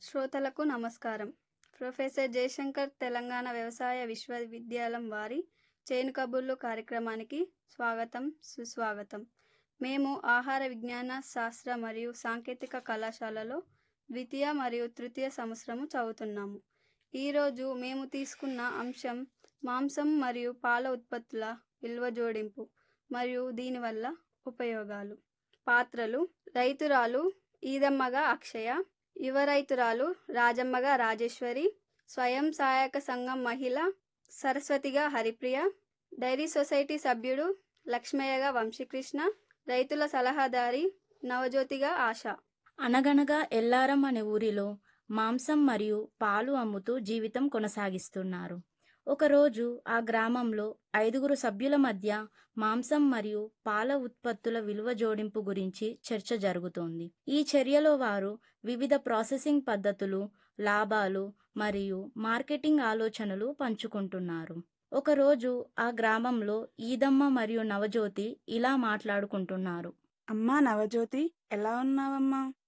శ్రోతలకు నమస్కారం. ప్రొఫెసర్ జయశంకర్ తెలంగాణ వ్యవసాయ విశ్వవిద్యాలయం వారి చేను కబుర్లు కార్యక్రమానికి స్వాగతం, సుస్వాగతం. మేము ఆహార విజ్ఞాన శాస్త్ర మరియు సాంకేతిక కళాశాలలో ద్వితీయ మరియు తృతీయ సంవత్సరము చదువుతున్నాము. ఈరోజు మేము తీసుకున్న అంశం మాంసం మరియు పాల ఉత్పత్తుల విలువ జోడింపు మరియు దీనివల్ల ఉపయోగాలు. పాత్రలు: రైతురాలు ఈదమ్మగా అక్షయ, యువ రైతురాలు రాజమ్మగా రాజేశ్వరి, స్వయం సహాయక సంఘం మహిళ సరస్వతిగా హరిప్రియ, డైరీ సొసైటీ సభ్యుడు లక్ష్మయ్యగా వంశీకృష్ణ, రైతుల సలహాదారి నవజ్యోతిగా ఆశ. అనగనగా ఎల్లారం అనే ఊరిలో మాంసం మరియు పాలు అమ్ముతూ జీవితం కొనసాగిస్తున్నారు. ఒకరోజు ఆ గ్రామంలో 5 సభ్యుల మధ్య మాంసం మరియు పాల ఉత్పత్తుల విలువ జోడింపు గురించి చర్చ జరుగుతోంది. ఈ చర్యలో వారు వివిధ ప్రాసెసింగ్ పద్ధతులు, లాభాలు మరియు మార్కెటింగ్ ఆలోచనలు పంచుకుంటున్నారు. ఒకరోజు ఆ గ్రామంలో ఈదమ్మ మరియు నవజ్యోతి ఇలా మాట్లాడుకుంటున్నారు. అమ్మా నవజ్యోతి, ఎలా ఉన్నావమ్మా?